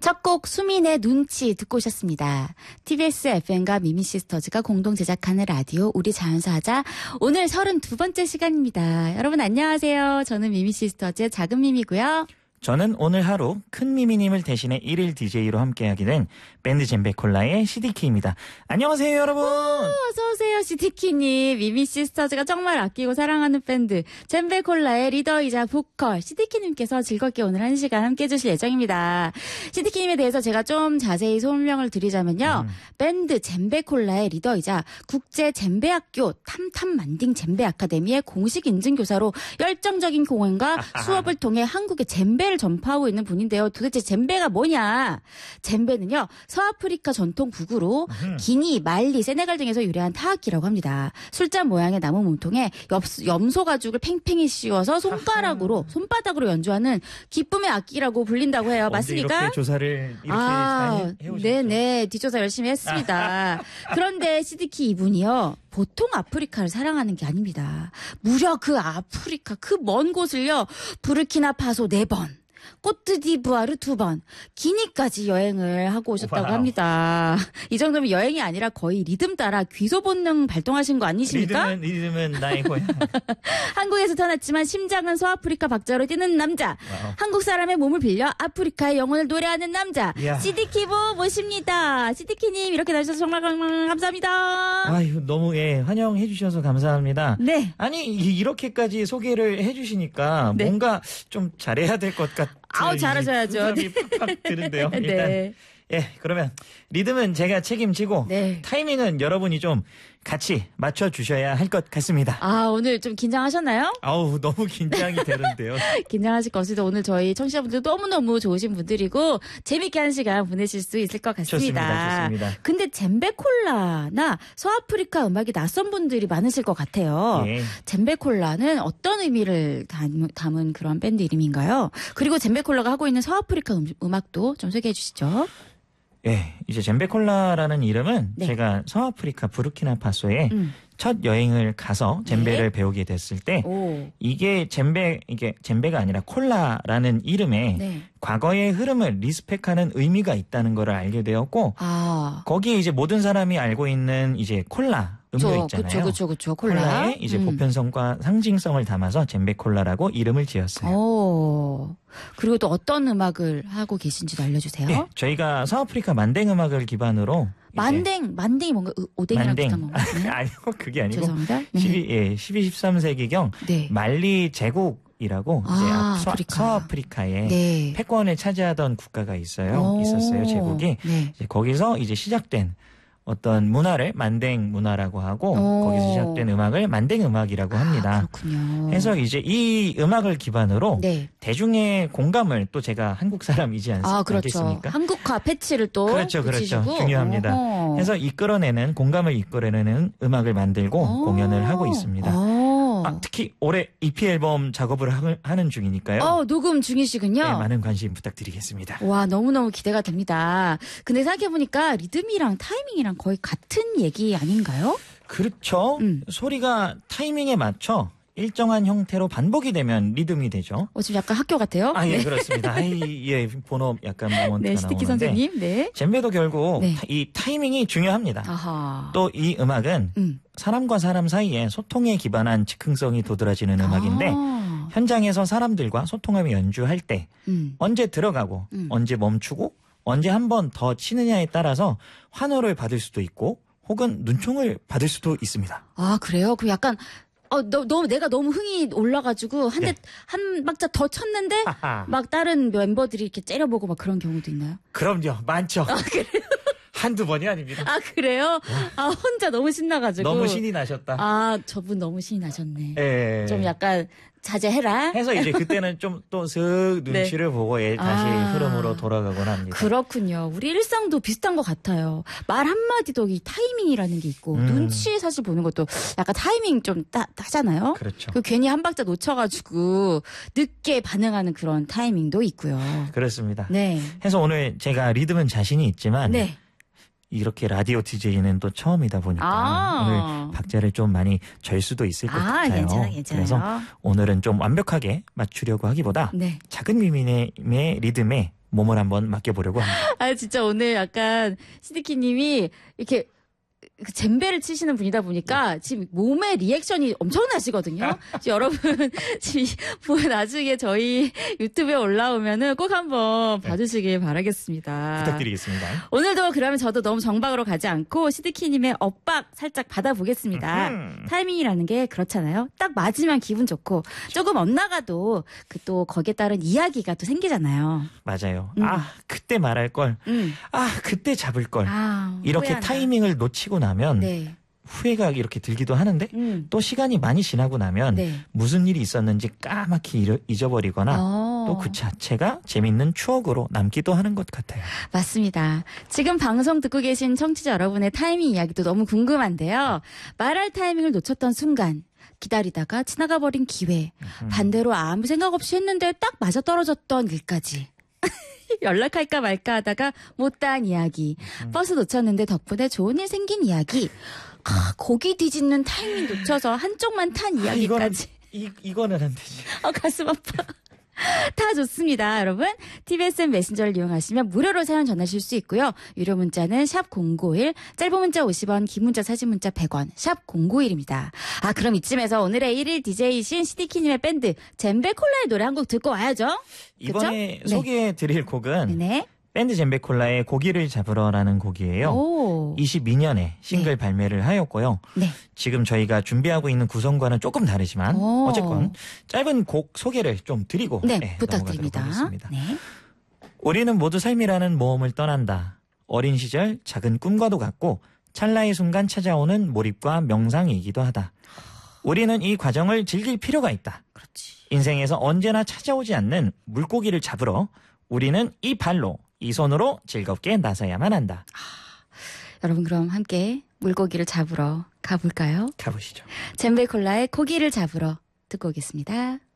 첫 곡 수민의 눈치 듣고 오셨습니다. TBS FM과 미미시스터즈가 공동 제작하는 라디오 우리 자연사 하자. 오늘 32번째 시간입니다. 여러분 안녕하세요. 저는 미미시스터즈의 작은 미미고요. 저는 오늘 하루 큰 미미님을 대신해 1일 DJ로 함께하게 된 밴드 잼베콜라의 CDK입니다. 안녕하세요 여러분. 어서오세요 CDK님. 미미시스터즈가 정말 아끼고 사랑하는 밴드 잼베콜라의 리더이자 보컬 CDK님께서 즐겁게 오늘 1시간 함께해 주실 예정입니다. CDK님에 대해서 제가 좀 자세히 설명을 드리자면요. 밴드 잼베콜라의 리더이자 국제 잼베학교 탐탐만딩 잼베 아카데미의 공식 인증교사로 열정적인 공연과 수업을 통해 한국의 잼베를 전파하고 있는 분인데요. 도대체 잼베가 뭐냐? 잼베는요. 서아프리카 전통 국으로 기니, 말리, 세네갈 등에서 유래한 타악기라고 합니다. 술잔 모양의 나무 몸통에 염소 가죽을 팽팽히 씌워서 손바닥으로 연주하는 기쁨의 악기라고 불린다고 해요. 맞습니까? 이렇게 조사를 이렇게 잘 해오셨죠? 네네. 뒷조사 열심히 했습니다. 그런데 CDK 이분이요. 보통 아프리카를 사랑하는 게 아닙니다. 무려 그 아프리카 그 먼 곳을요. 부르키나파소 4번. 꼬트디부아르 2번, 기니까지 여행을 하고 오셨다고 합니다. 이 정도면 여행이 아니라 거의 리듬 따라 귀소 본능 발동하신 거 아니십니까? 리듬은 나의 고향. 한국에서 태어났지만 심장은 서아프리카 박자로 뛰는 남자. 와우. 한국 사람의 몸을 빌려 아프리카의 영혼을 노래하는 남자. CDK부 모십니다. CDK님 이렇게 나와주셔서 정말 감사합니다. 아유 너무 환영해 주셔서 감사합니다. 네. 아니 이렇게까지 소개를 해주시니까 네. 뭔가 좀 잘해야 될 것 같은. 잘하셔야죠. 사람이 팍팍 드는데요. 네. 일단 그러면 리듬은 제가 책임지고 네. 타이밍은 여러분이 좀 같이 맞춰주셔야 할 것 같습니다. 오늘 좀 긴장하셨나요? 아우 너무 긴장이 되는데요. 긴장하실 것 같습니다. 오늘 저희 청취자분들 너무너무 좋으신 분들이고 재밌게 한 시간 보내실 수 있을 것 같습니다. 좋습니다. 근데 잼베콜라나 서아프리카 음악이 낯선 분들이 많으실 것 같아요. 예. 잼베콜라는 어떤 의미를 담은 그런 밴드 이름인가요? 그리고 잼베콜라가 하고 있는 서아프리카 음악도 좀 소개해 주시죠. 이제 잼베콜라라는 이름은 네. 제가 서아프리카 부르키나파소에 첫 여행을 가서 잼베를 배우게 됐을 때 이게 잼베가 아니라 콜라라는 이름에 네. 과거의 흐름을 리스펙하는 의미가 있다는 걸 알게 되었고 거기에 이제 모든 사람이 알고 있는 이제 콜라 음료 있잖아요. 그쵸. 콜라의 이제 보편성과 상징성을 담아서 잼베콜라라고 이름을 지었어요. 그리고 또 어떤 음악을 하고 계신지도 알려주세요. 네, 저희가 서아프리카 만댕 음악을 기반으로 만댕이 뭔가 오뎅이랑 비슷한 건가요? 아니요, 그게 아니고 죄송합니다. 네. 12, 13세기경 네. 말리 제국이라고 이제 서아프리카의 패권을 차지하던 국가가 있었어요. 제국이. 네. 이제 거기서 이제 시작된 어떤 문화를 만댕 문화라고 하고 거기서 시작된 음악을 만댕 음악이라고 합니다. 그렇군요. 그래서 이제 이 음악을 기반으로 네. 대중의 공감을 또 제가 한국 사람이지 그렇죠. 않겠습니까? 한국화 패치를 또 그렇죠. 붙이시고. 중요합니다. 그래서 공감을 이끌어내는 음악을 만들고 공연을 하고 있습니다. 특히 올해 EP 앨범 작업을 하는 중이니까요. 녹음 중이시군요. 네, 많은 관심 부탁드리겠습니다. 와, 너무너무 기대가 됩니다. 근데 생각해보니까 리듬이랑 타이밍이랑 거의 같은 얘기 아닌가요? 그렇죠. 소리가 타이밍에 맞춰 일정한 형태로 반복이 되면 리듬이 되죠. 지금 약간 학교 같아요? 예, 그렇습니다. 본업 약간 모먼트가 CDK 나오는데. 선생님. 네. 잼베도 결국 이 타이밍이 중요합니다. 또 이 음악은 사람과 사람 사이에 소통에 기반한 즉흥성이 도드라지는 음악인데 현장에서 사람들과 소통하며 연주할 때 언제 들어가고 언제 멈추고 언제 한 번 더 치느냐에 따라서 환호를 받을 수도 있고 혹은 눈총을 받을 수도 있습니다. 그래요? 그럼 약간 내가 너무 흥이 올라가지고 한 박자 더 쳤는데 막 다른 멤버들이 이렇게 째려보고 막 그런 경우도 있나요? 그럼요. 많죠. 그래요? 한두 번이 아닙니다. 그래요? 혼자 너무 신나가지고. 너무 신이 나셨다. 저분 너무 신이 나셨네. 예. 좀 약간 자제해라. 해서 이제 그때는 좀 또 슥 눈치를 보고 다시 흐름으로 돌아가곤 합니다. 그렇군요. 우리 일상도 비슷한 것 같아요. 말 한마디도 이 타이밍이라는 게 있고 눈치 사실 보는 것도 약간 타이밍 좀 하잖아요. 그렇죠. 괜히 한 박자 놓쳐가지고 늦게 반응하는 그런 타이밍도 있고요. 그렇습니다. 네. 해서 오늘 제가 리듬은 자신이 있지만 네. 이렇게 라디오 DJ는 또 처음이다 보니까 오늘 박자를 좀 많이 절 수도 있을 것 같아요. 괜찮아요. 그래서 오늘은 좀 완벽하게 맞추려고 하기보다 작은 미미의 리듬에 몸을 한번 맡겨보려고 합니다. 아, 진짜 오늘 약간 시드키님이 이렇게 그 젬베를 치시는 분이다 보니까 지금 몸의 리액션이 엄청나시거든요. 여러분 지금 나중에 저희 유튜브에 올라오면은 꼭 한번 봐주시길 바라겠습니다. 부탁드리겠습니다. 오늘도 그러면 저도 너무 정박으로 가지 않고 시드키님의 엇박 살짝 받아보겠습니다. 타이밍이라는 게 그렇잖아요. 딱 맞으면 기분 좋고 조금 엇나가도 그 또 거기에 따른 이야기가 또 생기잖아요. 맞아요. 아 그때 말할 걸. 아 그때 잡을 걸. 이렇게 후회한다. 타이밍을 놓치고 나면 네. 후회가 이렇게 들기도 하는데 또 시간이 많이 지나고 나면 네. 무슨 일이 있었는지 까맣게 잊어버리거나 또 그 자체가 재밌는 추억으로 남기도 하는 것 같아요. 맞습니다. 지금 방송 듣고 계신 청취자 여러분의 타이밍 이야기도 너무 궁금한데요. 말할 타이밍을 놓쳤던 순간, 기다리다가 지나가 버린 기회, 반대로 아무 생각 없이 했는데 딱 맞아떨어졌던 일까지. 연락할까 말까 하다가 못다한 이야기, 버스 놓쳤는데 덕분에 좋은 일 생긴 이야기, 고기 뒤집는 타이밍 놓쳐서 한쪽만 탄 이야기까지. 이거는 안 되지. 가슴 아파. 다 좋습니다, 여러분. TBSN 메신저를 이용하시면 무료로 사연 전하실 수 있고요. 유료 문자는 샵 051, 짧은 문자 50원, 긴 문자 사진 문자 100원, 샵 091입니다. 그럼 이쯤에서 오늘의 1일 DJ이신 시디키님의 밴드 젬베콜라의 노래 한 곡 듣고 와야죠. 이번에 그쵸? 소개해드릴 곡은 네네. 밴드 젬베콜라의 고기를 잡으러라는 곡이에요. 오. 22년에 싱글 발매를 하였고요. 네. 지금 저희가 준비하고 있는 구성과는 조금 다르지만 어쨌건 짧은 곡 소개를 좀 드리고 네, 부탁드립니다. 하겠습니다. 네. 우리는 모두 삶이라는 모험을 떠난다. 어린 시절 작은 꿈과도 같고 찰나의 순간 찾아오는 몰입과 명상이기도 하다. 우리는 이 과정을 즐길 필요가 있다. 그렇지. 인생에서 언제나 찾아오지 않는 물고기를 잡으러 우리는 이 발로 이 손으로 즐겁게 나서야만 한다. 여러분 그럼 함께 물고기를 잡으러 가볼까요? 가보시죠. 젬베콜라의 고기를 잡으러 듣고 오겠습니다.